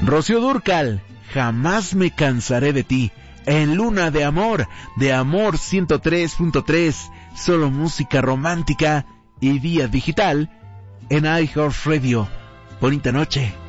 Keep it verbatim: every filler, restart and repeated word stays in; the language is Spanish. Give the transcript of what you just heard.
Rocío Dúrcal, Jamás me cansaré de ti. En Luna de Amor, de Amor ciento tres punto tres, solo música romántica y vía digital en iHeartRadio. Bonita noche.